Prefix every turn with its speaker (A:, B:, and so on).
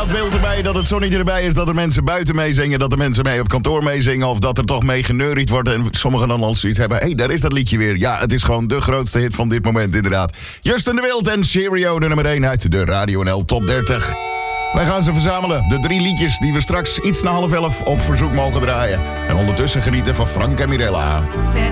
A: inderdaad beeld erbij dat het zonnetje erbij is, dat er mensen buiten meezingen, dat er mensen mee op kantoor meezingen, of dat er toch mee geneuried wordt en sommigen dan al zoiets hebben. Hé, daar is dat liedje weer. Ja, het is gewoon de grootste hit van dit moment, inderdaad. Justin de Wild en Cheerio, de nummer 1 uit de Radio NL Top 30. Wij gaan ze verzamelen, de 3 liedjes die we straks iets na 10:30 op verzoek mogen draaien. En ondertussen genieten van Frank en Mirella.